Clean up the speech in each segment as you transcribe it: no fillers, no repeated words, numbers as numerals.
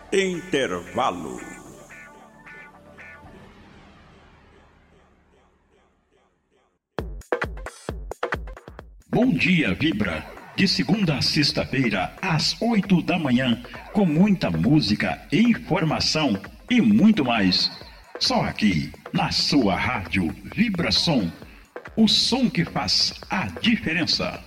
Intervalo. Bom dia, Vibra. De segunda a sexta-feira, às 8 da manhã, com muita música, informação e muito mais. Só aqui, na sua rádio Vibração. O som que faz a diferença.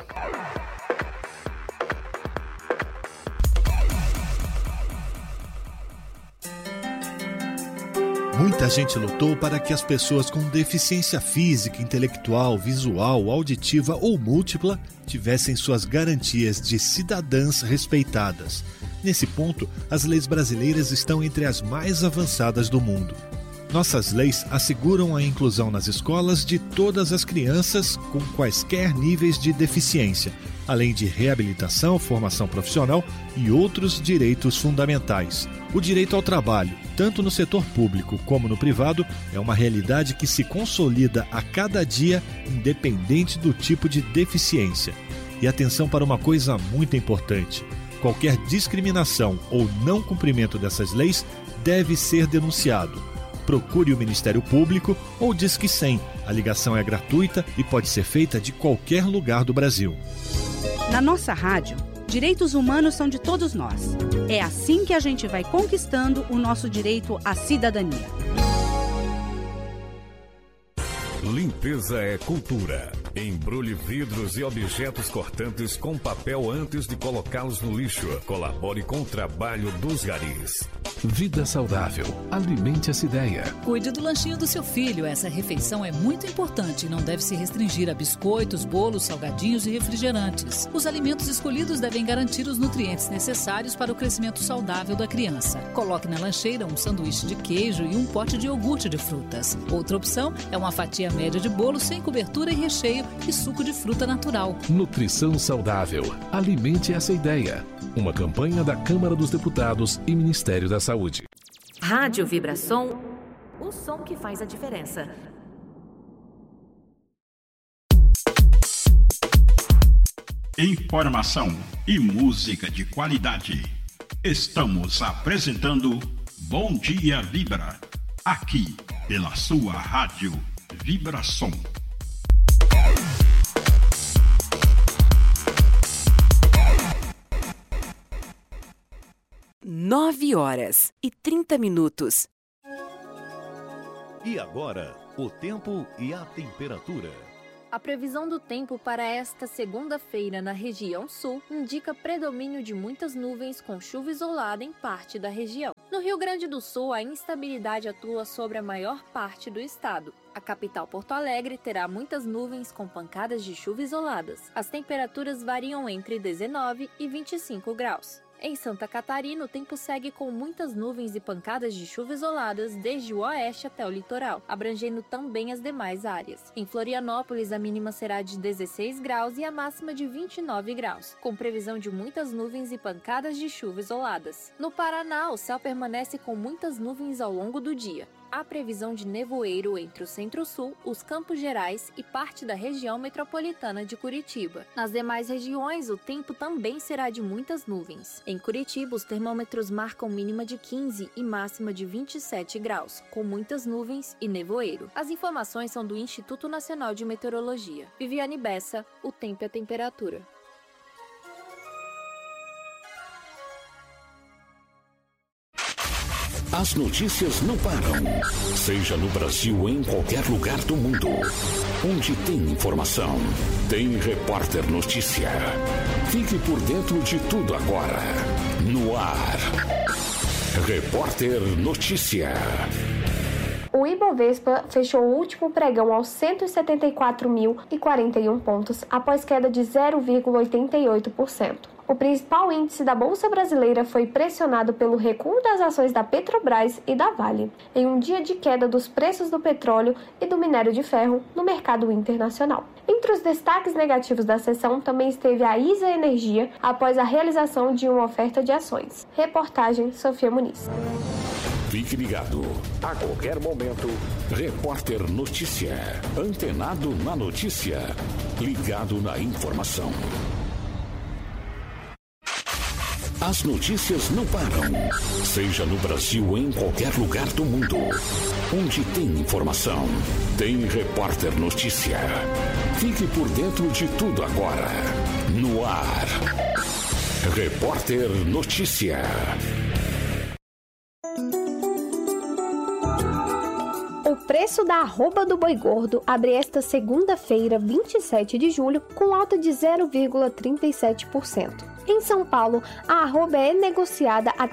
Muita gente lutou para que as pessoas com deficiência física, intelectual, visual, auditiva ou múltipla tivessem suas garantias de cidadãs respeitadas. Nesse ponto, as leis brasileiras estão entre as mais avançadas do mundo. Nossas leis asseguram a inclusão nas escolas de todas as crianças com quaisquer níveis de deficiência, além de reabilitação, formação profissional e outros direitos fundamentais. O direito ao trabalho, tanto no setor público como no privado, é uma realidade que se consolida a cada dia, independente do tipo de deficiência. E atenção para uma coisa muito importante: qualquer discriminação ou não cumprimento dessas leis deve ser denunciado. Procure o Ministério Público ou Disque 100. A ligação é gratuita e pode ser feita de qualquer lugar do Brasil. Na nossa rádio, direitos humanos são de todos nós. É assim que a gente vai conquistando o nosso direito à cidadania. Limpeza é cultura. Embrulhe vidros e objetos cortantes com papel antes de colocá-los no lixo. Colabore com o trabalho dos garis. Vida saudável. Alimente essa ideia. Cuide do lanchinho do seu filho. Essa refeição é muito importante e não deve se restringir a biscoitos, bolos, salgadinhos e refrigerantes. Os alimentos escolhidos devem garantir os nutrientes necessários para o crescimento saudável da criança. Coloque na lancheira um sanduíche de queijo e um pote de iogurte de frutas. Outra opção é uma fatia média de bolo sem cobertura e recheio e suco de fruta natural. Nutrição saudável. Alimente essa ideia. Uma campanha da Câmara dos Deputados e Ministério da Saúde. Rádio Vibração, o som que faz a diferença. Informação e música de qualidade. Estamos apresentando Bom Dia Vibra, aqui pela sua rádio Vibração. 9h30. E agora, o tempo e a temperatura. A previsão do tempo para esta segunda-feira na região sul indica predomínio de muitas nuvens com chuva isolada em parte da região. No Rio Grande do Sul, a instabilidade atua sobre a maior parte do estado. A capital Porto Alegre terá muitas nuvens com pancadas de chuva isoladas. As temperaturas variam entre 19 e 25 graus. Em Santa Catarina, o tempo segue com muitas nuvens e pancadas de chuva isoladas desde o oeste até o litoral, abrangendo também as demais áreas. Em Florianópolis, a mínima será de 16 graus e a máxima de 29 graus, com previsão de muitas nuvens e pancadas de chuva isoladas. No Paraná, o céu permanece com muitas nuvens ao longo do dia. Há previsão de nevoeiro entre o Centro-Sul, os Campos Gerais e parte da região metropolitana de Curitiba. Nas demais regiões, o tempo também será de muitas nuvens. Em Curitiba, os termômetros marcam mínima de 15 e máxima de 27 graus, com muitas nuvens e nevoeiro. As informações são do Instituto Nacional de Meteorologia. Viviane Bessa, o tempo e a temperatura. As notícias não param. Seja no Brasil ou em qualquer lugar do mundo. Onde tem informação, tem Repórter Notícia. Fique por dentro de tudo agora. No ar. Repórter Notícia. O Ibovespa fechou o último pregão aos 174.041 pontos, após queda de 0,88%. O principal índice da Bolsa Brasileira foi pressionado pelo recuo das ações da Petrobras e da Vale, em um dia de queda dos preços do petróleo e do minério de ferro no mercado internacional. Entre os destaques negativos da sessão também esteve a ISA Energia, após a realização de uma oferta de ações. Reportagem Sofia Muniz. Fique ligado. A qualquer momento, Repórter Notícia. Antenado na notícia. Ligado na informação. As notícias não param. Seja no Brasil ou em qualquer lugar do mundo. Onde tem informação, tem Repórter Notícia. Fique por dentro de tudo agora. No ar. Repórter Notícia. O preço da arroba do boi gordo abre esta segunda-feira, 27 de julho, com alta de 0,37%. Em São Paulo, a arroba é negociada a R$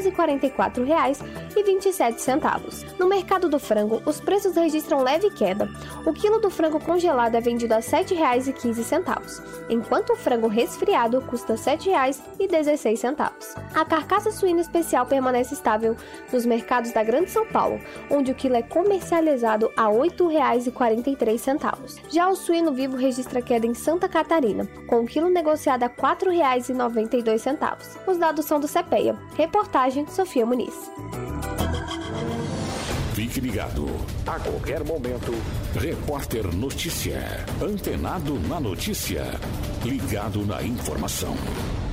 344,27. No mercado do frango, os preços registram leve queda. O quilo do frango congelado é vendido a R$ 7,15, enquanto o frango resfriado custa R$ 7,16. A carcaça suína especial permanece estável nos mercados da Grande São Paulo, onde o quilo é comercializado a R$ 8,43. Já o suíno vivo registra queda em Santa Catarina, com o quilo negociado a R$ 4,92. Os dados são do CPEA. Reportagem Sofia Muniz. Fique ligado. A qualquer momento, Repórter Notícia. Antenado na notícia. Ligado na informação.